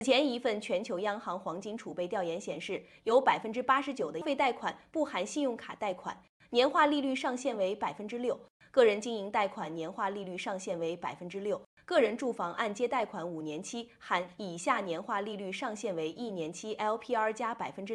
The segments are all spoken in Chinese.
此前一份全球央行黄金储备调研显示，有89%的消费贷款不含信用卡贷款，年化利率上限为6%；个人经营贷款年化利率上限为6%；个人住房按揭贷款5年期含以下年化利率上限为1年期 LPR 加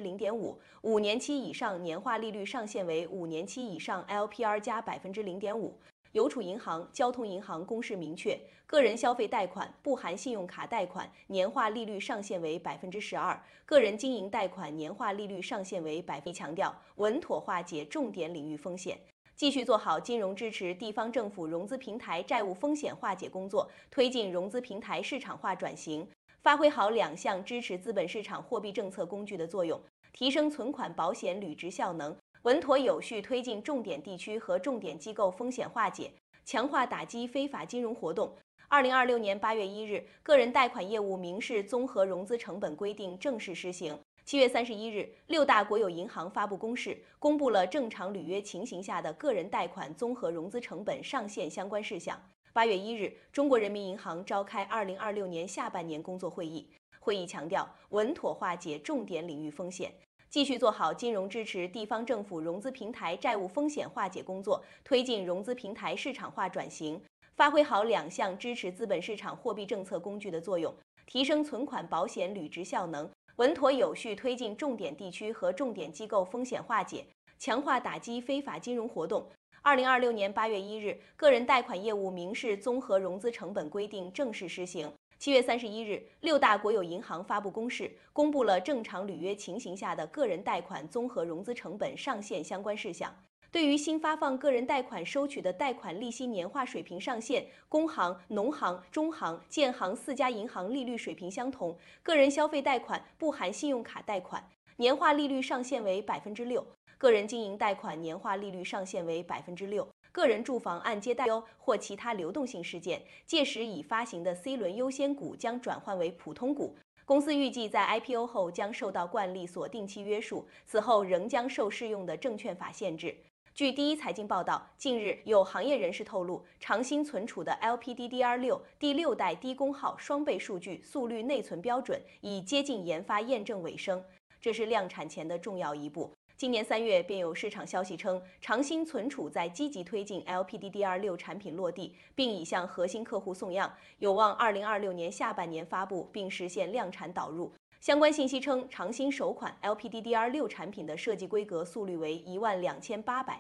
0.5%；5年期以上年化利率上限为5年期以上 LPR 加0.5%。邮储银行、交通银行公示明确，个人消费贷款不含信用卡贷款年化利率上限为12%，个人经营贷款年化利率上限为1%。强调稳妥化解重点领域风险，继续做好金融支持地方政府融资平台债务风险化解工作，推进融资平台市场化转型，发挥好两项支持资本市场货币政策工具的作用，提升存款保险履职效能。稳妥有序推进重点地区和重点机构风险化解，强化打击非法金融活动。2026年8月1日，个人贷款业务民事综合融资成本规定正式施行。7月31日，6大国有银行发布公示，公布了正常履约情形下的个人贷款综合融资成本上限相关事项。8月1日，中国人民银行召开2026年下半年工作会议，会议强调稳妥化解重点领域风险，继续做好金融支持地方政府融资平台债务风险化解工作，推进融资平台市场化转型，发挥好两项支持资本市场货币政策工具的作用，提升存款保险履职效能，稳妥有序推进重点地区和重点机构风险化解，强化打击非法金融活动。2026年8月1日，个人贷款业务民事综合融资成本规定正式施行。7月31日，6大国有银行发布公示，公布了正常履约情形下的个人贷款综合融资成本上限相关事项。对于新发放个人贷款收取的贷款利息年化水平上限，工行、农行、中行、建行4家银行利率水平相同，个人消费贷款不含信用卡贷款，年化利率上限为6%；个人经营贷款年化利率上限为6%。个人住房按揭贷优或其他流动性事件，届时已发行的 C 轮优先股将转换为普通股。公司预计在 IPO 后将受到惯例锁定期约束，此后仍将受适用的证券法限制。据第一财经报道，近日有行业人士透露，长兴存储的 LPDDR6 第6代低功耗双倍数据速率内存标准已接近研发验证尾声，这是量产前的重要一步。今年3月便有市场消息称，长兴存储在积极推进 LPDDR6 产品落地，并已向核心客户送样，有望2026年下半年发布并实现量产导入。相关信息称，长兴首款 LPDDR6 产品的设计规格速率为12800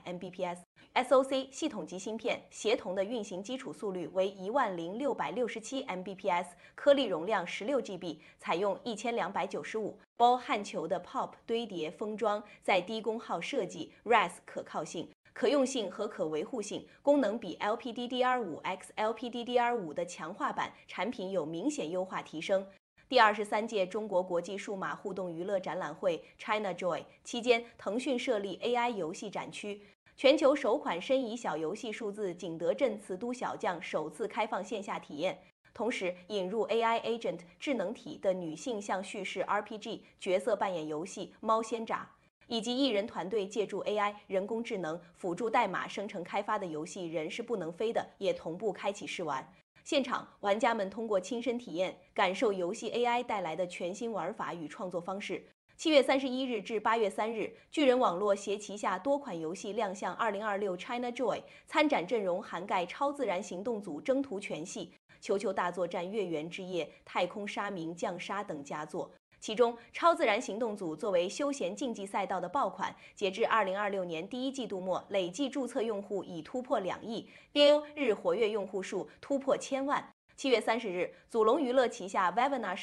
Mbps，SoC 系统级芯片协同的运行基础速率为10667 Mbps， 颗粒容量16GB， 采用1295包焊球的 POP 堆叠封装，在低功耗设计 RAS 可靠性、可用性和可维护性功能比 LPDDR5X、LPDDR5 的强化版产品有明显优化提升。第23届中国国际数码互动娱乐展览会 ChinaJoy 期间，腾讯设立 AI 游戏展区，全球首款申遗小游戏数字景德镇瓷都小将首次开放线下体验。同时引入 AI Agent 智能体的女性向叙事 RPG 角色扮演游戏猫仙爪，以及艺人团队借助 AI 人工智能辅助代码生成开发的游戏人是不能飞的也同步开启试玩。现场玩家们通过亲身体验，感受游戏 AI 带来的全新玩法与创作方式。7月31日至8月3日，巨人网络携旗下多款游戏亮相2026 ChinaJoy， 参展阵容涵盖超自然行动组征途全系、球球大作战、月圆之夜、太空沙明降沙等佳作。其中，超自然行动组作为休闲竞技赛道的爆款，截至2026年第一季度末，累计注册用户已突破2亿，日活跃用户数突破1000万。7月30日，祖龙娱乐旗下 Vevana